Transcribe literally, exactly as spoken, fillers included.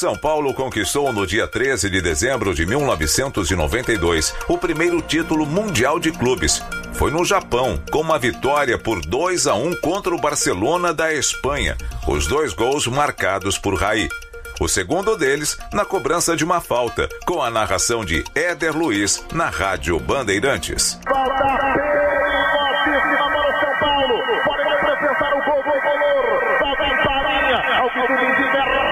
São Paulo conquistou no dia treze de dezembro de mil novecentos e noventa e dois o primeiro título mundial de clubes. Foi no Japão, com uma vitória por dois a um contra o Barcelona da Espanha, os dois gols marcados por Raí. O segundo deles na cobrança de uma falta, com a narração de Éder Luiz na Rádio Bandeirantes. Falta perigosíssima para o São Paulo. Pode representar o gol do Color. Falta em Farinha. Ao que tudo indica,